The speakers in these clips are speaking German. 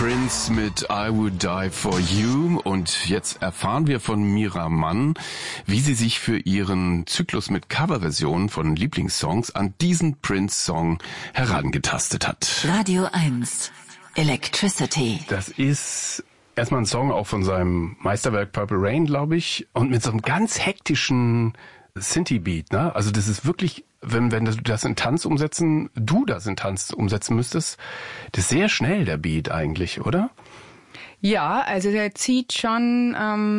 Prince mit I Would Die For You. Und jetzt erfahren wir von Mira Mann, wie sie sich für ihren Zyklus mit Coverversionen von Lieblingssongs an diesen Prince-Song herangetastet hat. Radio 1 Electricity. Das ist erstmal ein Song auch von seinem Meisterwerk Purple Rain, glaube ich. Und mit so einem ganz hektischen Synthie-Beat, ne? Also das ist wirklich, wenn du das in Tanz umsetzen müsstest, das ist sehr schnell, der Beat eigentlich, oder? Ja, also er zieht schon,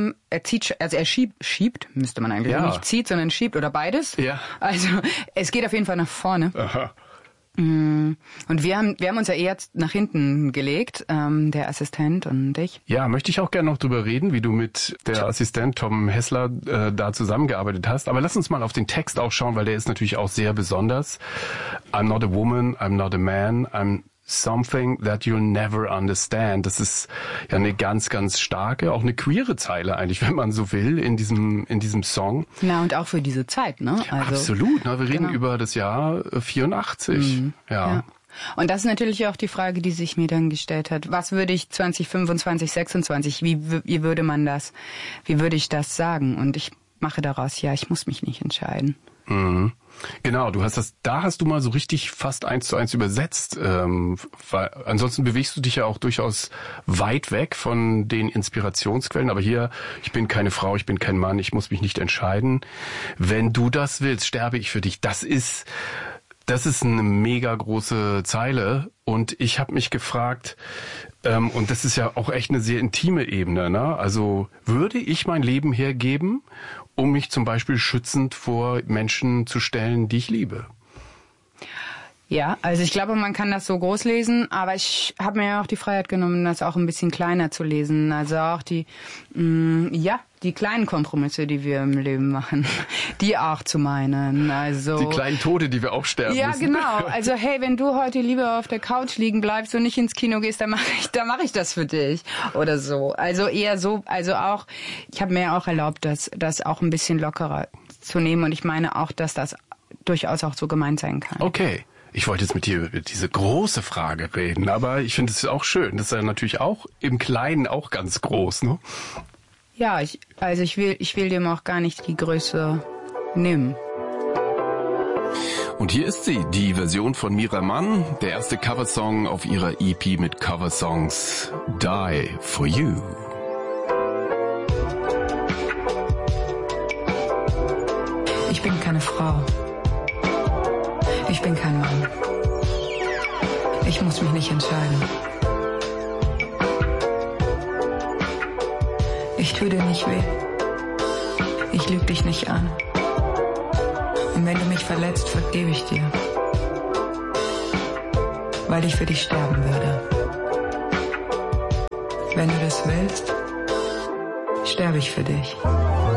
er schiebt, müsste man eigentlich nicht zieht, sondern schiebt oder beides. Ja. Also es geht auf jeden Fall nach vorne. Aha. Und wir haben uns ja eher nach hinten gelegt, der Assistent und ich. Ja, möchte ich auch gerne noch drüber reden, wie du mit der Assistent Tom Hessler da zusammengearbeitet hast. Aber lass uns mal auf den Text auch schauen, weil der ist natürlich auch sehr besonders. I'm not a woman, I'm not a man, I'm something that you'll never understand. Das ist ja eine ganz, ganz starke, auch eine queere Zeile eigentlich, wenn man so will, in diesem Song. Na, und auch für diese Zeit, ne? Also, absolut, ne? Wir reden über das Jahr 84. Ja. Und das ist natürlich auch die Frage, die sich mir dann gestellt hat. Was würde ich 2025, 26, wie würde ich das sagen? Und ich mache daraus, ich muss mich nicht entscheiden. Mhm. Genau, da hast du mal so richtig fast 1:1 übersetzt, weil ansonsten bewegst du dich ja auch durchaus weit weg von den Inspirationsquellen, aber hier, ich bin keine Frau, ich bin kein Mann, ich muss mich nicht entscheiden. Wenn du das willst, sterbe ich für dich. Das ist eine mega große Zeile und ich habe mich gefragt, und das ist ja auch echt eine sehr intime Ebene, ne? Also würde ich mein Leben hergeben, um mich zum Beispiel schützend vor Menschen zu stellen, die ich liebe? Ja, also ich glaube, man kann das so groß lesen, aber ich habe mir ja auch die Freiheit genommen, das auch ein bisschen kleiner zu lesen. Also auch die kleinen Kompromisse, die wir im Leben machen, die auch zu meinen. Also die kleinen Tode, die wir auch sterben müssen. Ja, genau. Also hey, wenn du heute lieber auf der Couch liegen bleibst und nicht ins Kino gehst, dann mache ich das für dich oder so. Also eher so, also auch, ich habe mir auch erlaubt, das auch ein bisschen lockerer zu nehmen und ich meine auch, dass das durchaus auch so gemeint sein kann. Okay. Ich wollte jetzt mit dir über diese große Frage reden, aber ich finde es auch schön. Das ist ja natürlich auch im Kleinen auch ganz groß, ne? Ja, ich will dem auch gar nicht die Größe nehmen. Und hier ist sie, die Version von Mira Mann, der erste Coversong auf ihrer EP mit Coversongs Die For You. Ich bin keine Frau. Ich bin kein Mann. Ich muss mich nicht entscheiden. Ich tue dir nicht weh. Ich lüge dich nicht an. Und wenn du mich verletzt, vergebe ich dir. Weil ich für dich sterben würde. Wenn du das willst, sterbe ich für dich.